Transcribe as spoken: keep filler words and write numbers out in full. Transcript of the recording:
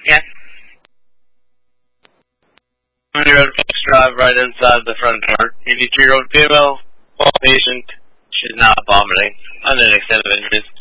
Yeah. Year-old drive right inside the front door. eighty-two-year-old female, well patient. She's not vomiting. Unextended injuries.